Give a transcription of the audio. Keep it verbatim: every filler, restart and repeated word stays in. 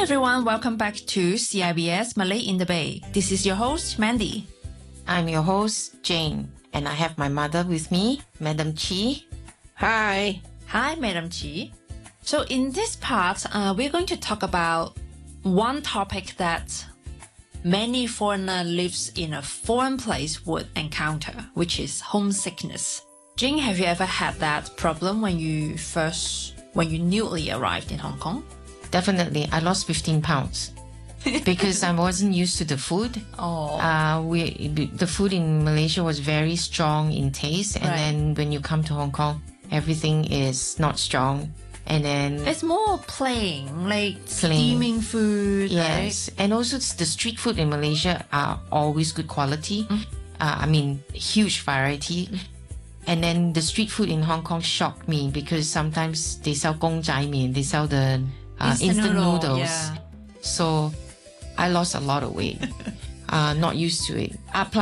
everyone, welcome back to C I B S Malay in the Bay. This is your host, Mandy. I'm your host, Jane, and I have my mother with me, Madam Chi. Hi. Hi, Madam Chi. So in this part, uh, we're going to talk about one topic that many foreigner lives in a foreign place would encounter, which is homesickness. Jane, have you ever had that problem when you first, when you newly arrived in Hong Kong? Definitely, I lost fifteen pounds because I wasn't used to the food. Oh. Uh, we the food in Malaysia was very strong in taste, and Right. then when you come to Hong Kong, everything is not strong, and then It's more plain, like Plain. steaming food, yes, and also the street food in Malaysia are always good quality. Mm. Uh, I mean, huge variety. Mm. And then the street food in Hong Kong shocked me because sometimes they sell gong zai mian, they sell the uh, Instant instant, noodle, noodles. yeah. So I lost a lot of weight. uh, not used to it. Uh, plus